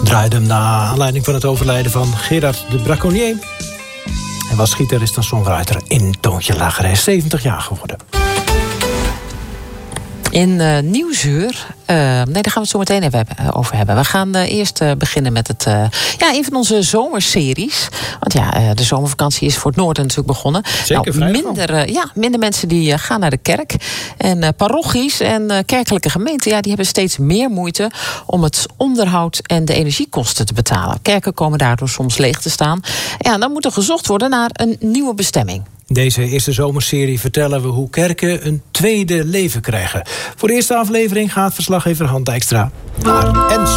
Draaide hem naar aanleiding van het overlijden van Gerard de Braconnier. Hij was gitarist en songwriter in Toontje Lager. Hij is 70 jaar geworden. In Nieuwsuur, daar gaan we het zo meteen even over hebben. We gaan eerst beginnen met een van onze zomerseries. Want de zomervakantie is voor het noorden natuurlijk begonnen. Zeker, minder mensen die gaan naar de kerk. En parochies en kerkelijke gemeenten, die hebben steeds meer moeite om het onderhoud en de energiekosten te betalen. Kerken komen daardoor soms leeg te staan. Ja, dan moet er gezocht worden naar een nieuwe bestemming. In deze eerste zomerserie vertellen we hoe kerken een tweede leven krijgen. Voor de eerste aflevering gaat verslaggever Han Dijkstra naar Ens.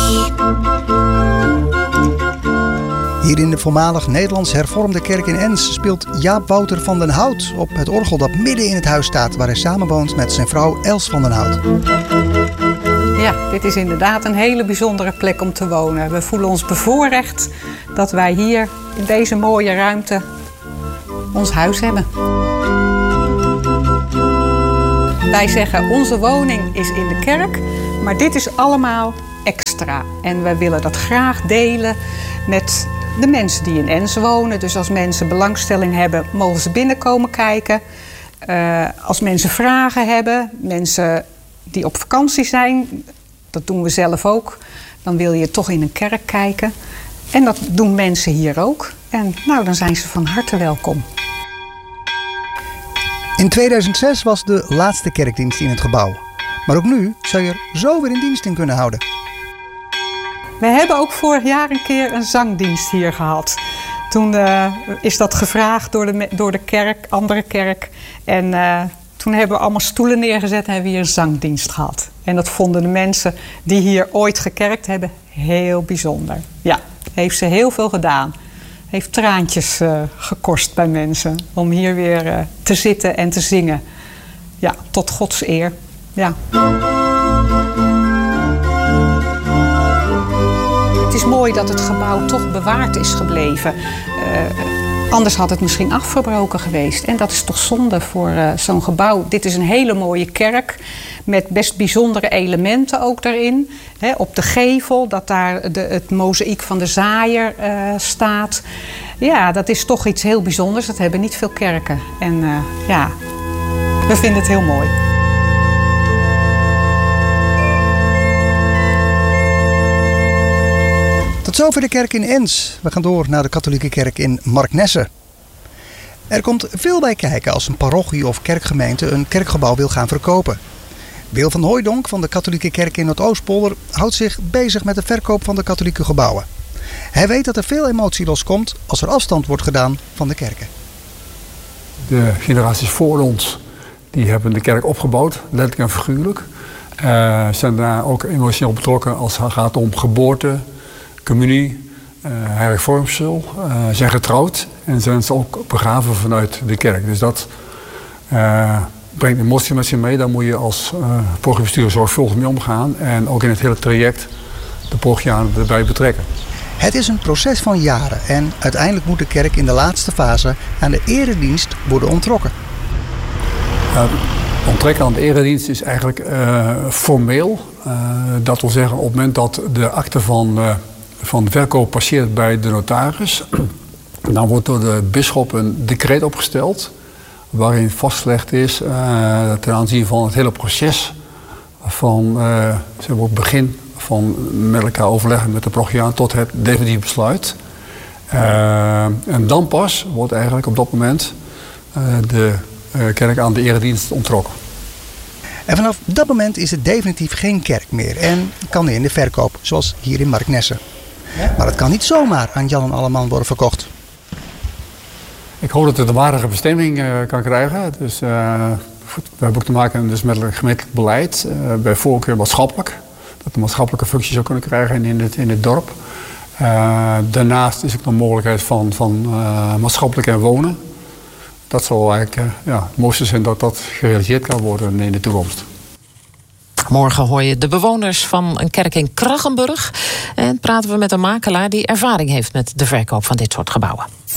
Hier in de voormalig Nederlands hervormde kerk in Ens speelt Jaap Wouter van den Hout op het orgel dat midden in het huis staat, waar hij samenwoont met zijn vrouw Els van den Hout. Ja, dit is inderdaad een hele bijzondere plek om te wonen. We voelen ons bevoorrecht dat wij hier in deze mooie ruimte ons huis hebben. Wij zeggen onze woning is in de kerk, maar dit is allemaal extra. En wij willen dat graag delen met de mensen die in Ens wonen. Dus als mensen belangstelling hebben, mogen ze binnenkomen kijken. Als mensen vragen hebben, mensen die op vakantie zijn, dat doen we zelf ook. Dan wil je toch in een kerk kijken. En dat doen mensen hier ook. En dan zijn ze van harte welkom. In 2006 was de laatste kerkdienst in het gebouw. Maar ook nu zou je er zo weer een dienst in kunnen houden. We hebben ook vorig jaar een keer een zangdienst hier gehad. Toen is dat gevraagd door de kerk, andere kerk. En toen hebben we allemaal stoelen neergezet en hebben we hier een zangdienst gehad. En dat vonden de mensen die hier ooit gekerkt hebben heel bijzonder. Ja, heeft ze heel veel gedaan. Heeft traantjes gekost bij mensen om hier weer te zitten en te zingen. Ja, tot Gods eer. Ja. Het is mooi dat het gebouw toch bewaard is gebleven. Anders had het misschien afgebroken geweest. En dat is toch zonde voor zo'n gebouw. Dit is een hele mooie kerk met best bijzondere elementen ook daarin. Op de gevel, dat daar het mozaïek van de zaaier staat. Ja, dat is toch iets heel bijzonders. Dat hebben niet veel kerken. En we vinden het heel mooi. Tot zover de kerk in Ens. We gaan door naar de katholieke kerk in Marknesse. Er komt veel bij kijken als een parochie of kerkgemeente een kerkgebouw wil gaan verkopen. Wil van Hooijdonk van de katholieke kerk in Noordoostpolder houdt zich bezig met de verkoop van de katholieke gebouwen. Hij weet dat er veel emotie loskomt als er afstand wordt gedaan van de kerken. De generaties voor ons die hebben de kerk opgebouwd, letterlijk en figuurlijk. Zijn daar ook emotioneel betrokken als het gaat om geboorte, communie, heilig vormsel, zijn getrouwd en zijn ze ook begraven vanuit de kerk. Dus dat brengt emotie met zich mee. Daar moet je als parochiebestuurder zorgvuldig mee omgaan en ook in het hele traject de parochianen erbij betrekken. Het is een proces van jaren en uiteindelijk moet de kerk in de laatste fase aan de eredienst worden onttrokken. Onttrekken aan de eredienst is eigenlijk formeel. Dat wil zeggen op het moment dat de akte van de verkoop passeert bij de notaris, dan wordt door de bisschop een decreet opgesteld waarin vastgelegd is ten aanzien van het hele proces van het begin van met elkaar overleggen met de parochiaan tot het definitief besluit. En dan pas wordt eigenlijk op dat moment de kerk aan de eredienst onttrokken. En vanaf dat moment is het definitief geen kerk meer en kan er in de verkoop, zoals hier in Marknesse. Maar het kan niet zomaar aan Jan en Alleman worden verkocht. Ik hoop dat het een waardige bestemming kan krijgen. Dus, we hebben ook te maken dus met een gemeentelijk beleid, bij voorkeur maatschappelijk. Dat de maatschappelijke functies zou kunnen krijgen in het dorp. Daarnaast is ook de mogelijkheid van maatschappelijk en wonen. Dat zal eigenlijk het mooiste zijn dat dat gerealiseerd kan worden in de toekomst. Morgen hoor je de bewoners van een kerk in Krachenburg. En praten we met een makelaar die ervaring heeft met de verkoop van dit soort gebouwen.